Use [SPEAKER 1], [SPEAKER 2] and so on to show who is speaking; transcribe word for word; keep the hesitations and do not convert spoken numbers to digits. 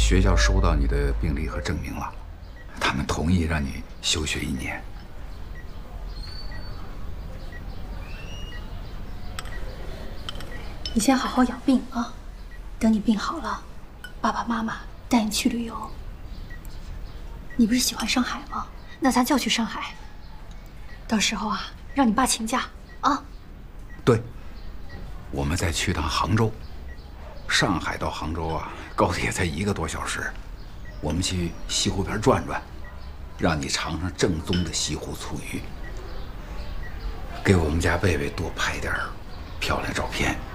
[SPEAKER 1] 学校收到你的病历和证明了，他们同意让你休学一年。
[SPEAKER 2] 你先好好养病啊，等你病好了，爸爸妈妈带你去旅游。你不是喜欢上海吗？那咱就去上海。到时候啊，让你爸请假啊。
[SPEAKER 1] 对，我们再去趟杭州。上海到杭州啊，高铁才一个多小时。我们去西湖边转转，让你尝尝正宗的西湖醋鱼。给我们家贝贝多拍点漂亮照片。